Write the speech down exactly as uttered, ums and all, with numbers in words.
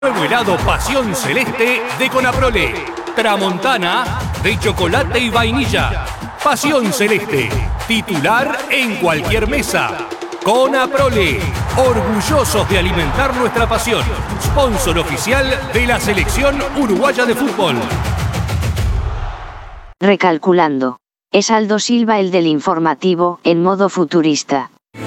Nuevo helado Pasión Celeste de Conaprole. Tramontana de chocolate y vainilla. Pasión Celeste, titular en cualquier mesa. Conaprole, orgullosos de alimentar nuestra pasión. Sponsor oficial de la selección uruguaya de fútbol. Recalculando. Es Aldo Silva el del informativo, en modo futurista.